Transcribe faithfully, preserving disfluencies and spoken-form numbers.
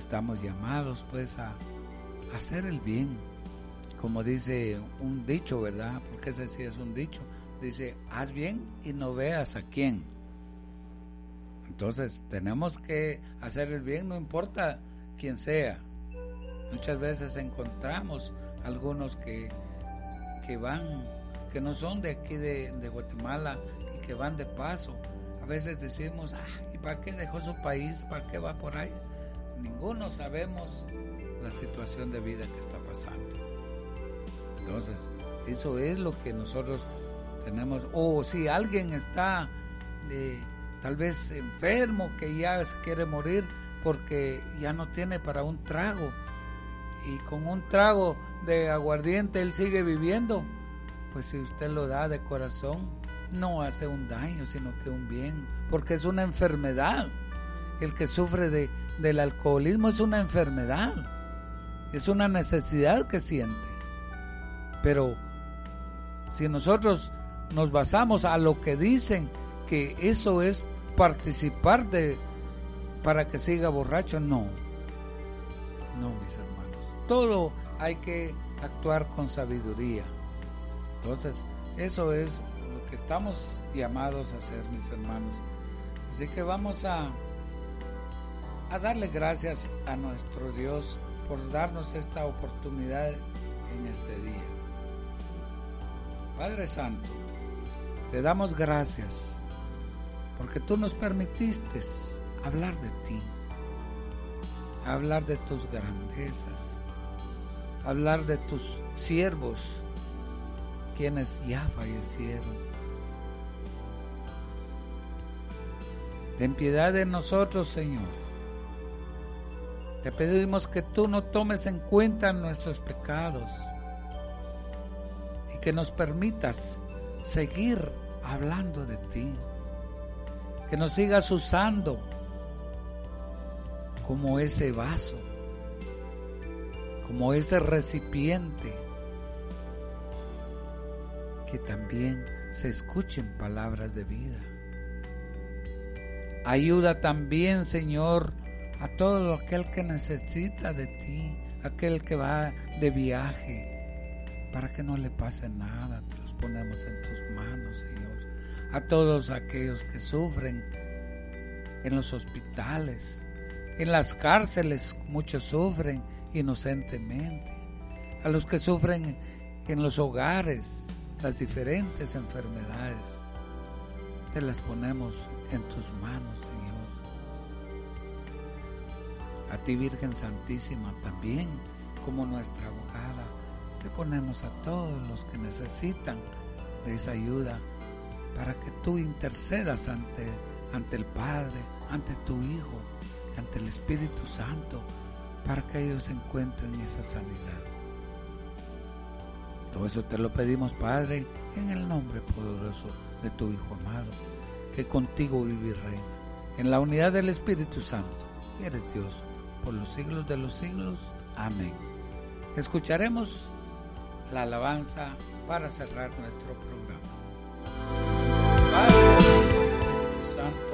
estamos llamados pues a, a hacer el bien, como dice un dicho, ¿verdad? Porque ese sí es un dicho, dice, haz bien y no veas a quién. Entonces tenemos que hacer el bien, no importa quién sea. Muchas veces encontramos algunos que, que van, que no son de aquí de, de Guatemala y que van de paso. A veces decimos, ah, ¿y para qué dejó su país? ¿Para qué va por ahí? Ninguno sabemos la situación de vida que está pasando. Entonces, eso es lo que nosotros tenemos. O si alguien está eh, tal vez enfermo, que ya se quiere morir porque ya no tiene para un trago, y con un trago de aguardiente él sigue viviendo, pues si usted lo da de corazón, no hace un daño, sino que un bien, porque es una enfermedad. El que sufre de, del alcoholismo es una enfermedad, es una necesidad que siente. Pero si nosotros nos basamos a lo que dicen, que eso es participar de para que siga borracho, no, no, mis hermanos. Todo hay que actuar con sabiduría. Entonces, eso es lo que estamos llamados a hacer, mis hermanos. Así que vamos a, a darle gracias a nuestro Dios por darnos esta oportunidad en este día. Padre Santo, te damos gracias porque tú nos permitiste hablar de ti, hablar de tus grandezas, hablar de tus siervos, quienes ya fallecieron. Ten piedad de nosotros, Señor. Te pedimos que tú no tomes en cuenta nuestros pecados y que nos permitas seguir hablando de ti, que nos sigas usando como ese vaso, como ese recipiente, que también se escuchen palabras de vida. Ayuda también, Señor, a todo aquel que necesita de ti, aquel que va de viaje, para que no le pase nada. Te los ponemos en tus manos, Señor. A todos aquellos que sufren en los hospitales, en las cárceles, muchos sufren inocentemente. A los que sufren en los hogares, las diferentes enfermedades, te las ponemos en tus manos, Señor. A ti, Virgen Santísima, también como nuestra abogada, te ponemos a todos los que necesitan de esa ayuda, para que tú intercedas ante, ante el Padre, ante tu Hijo, ante el Espíritu Santo, para que ellos encuentren esa sanidad. Todo eso te lo pedimos, Padre, en el nombre poderoso de tu Hijo amado, que contigo vive y reina, en la unidad del Espíritu Santo, y eres Dios por los siglos de los siglos. Amén. Escucharemos la alabanza para cerrar nuestro programa. Padre, Espíritu Santo,